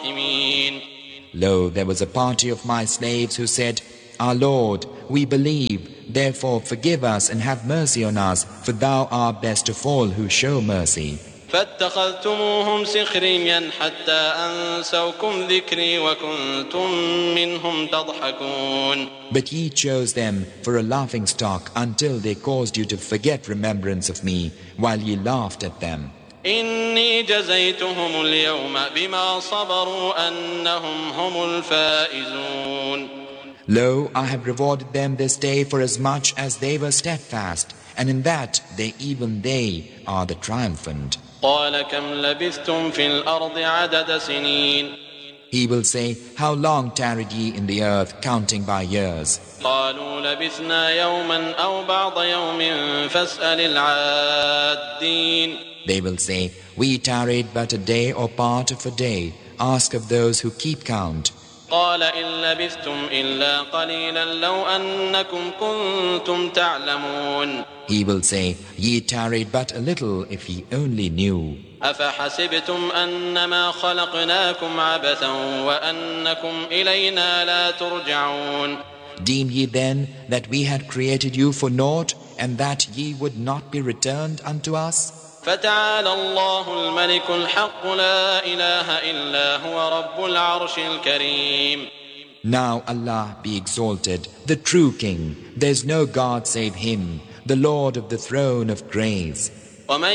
الراحمين. Lo, there was a party of my slaves who said, Our Lord, we believe, therefore forgive us and have mercy on us, for thou art best of all who show mercy. فاتخذتموهم سخريا حتى أنسوكم ذكري وكنتم منهم تضحكون. But ye chose them for a laughing stock until they caused you to forget remembrance of me, while ye laughed at them. إني جزيتهم اليوم بما صبروا أنهم هم الفائزون. Lo, I have rewarded them this day for as much as they were steadfast, and in that even they are the triumphant. قال كم لبثتم في الأرض عدد سنين. He will say, How long tarried ye in the earth, counting by years? قالوا لبثنا يوما أو بعض يوم فاسأل العادين. They will say, We tarried but a day or part of a day. Ask of those who keep count. قال إن لبثتم إلا قليلا لو أنكم كنتم تعلمون. He will say, Ye tarried but a little if ye only knew. أفحسبتم أنما خلقناكم عبثا وأنكم إلينا لا ترجعون. Deem ye then that we had created you for naught, and that ye would not be returned unto us? فتعالى الله الملك الحق لا إله إلا هو رب العرش الكريم. Now Allah be exalted, the true King. There is no God save Him, the Lord of the throne of grace. ومن